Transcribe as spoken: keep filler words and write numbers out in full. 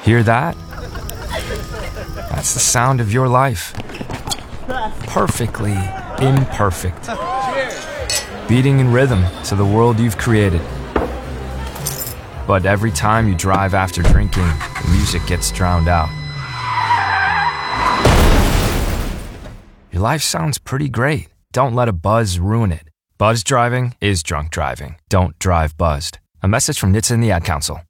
Hear that? That's the sound of your life. Perfectly imperfect. Beating in rhythm to the world you've created. But every time you drive after drinking, the music gets drowned out. Your life sounds pretty great. Don't let a buzz ruin it. Buzz driving is drunk driving. Don't drive buzzed. A message from N H T S A and the Ad Council.